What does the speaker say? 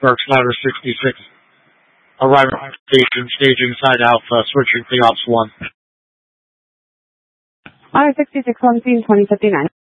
Berks Ladder 66. Arriving at station, staging side Alpha, switching to Ops 1. Ladder 66, 17, 2059.